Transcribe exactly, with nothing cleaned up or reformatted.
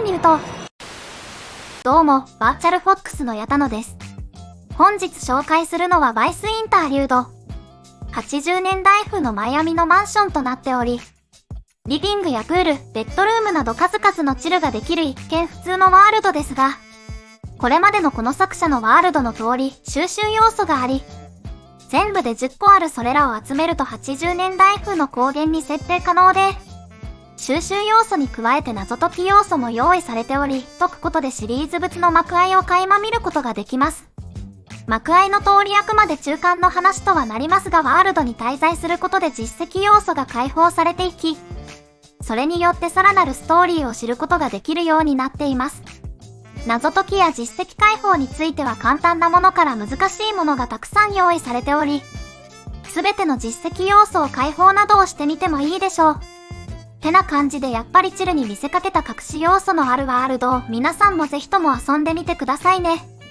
みると、どうも、バーチャルフォックスの矢田野です。本日紹介するのはバイスインターリュード。はちじゅうねんだい風のマイアミのマンションとなっており、リビングやプール、ベッドルームなど数々のチルができる一見普通のワールドですが、これまでのこの作者のワールドの通り収集要素があり、全部でじゅっこあるそれらを集めるとはちじゅうねんだい風の光源に設定可能で、収集要素に加えて謎解き要素も用意されており、解くことでシリーズ物の幕間を垣間見ることができます。幕間の通りあくまで中間の話とはなりますが、ワールドに滞在することで実績要素が解放されていき、それによってさらなるストーリーを知ることができるようになっています。謎解きや実績解放については簡単なものから難しいものがたくさん用意されており、すべての実績要素を解放などをしてみてもいいでしょう。てな感じでやっぱりチルに見せかけた隠し要素のあるワールドを皆さんもぜひとも遊んでみてくださいね。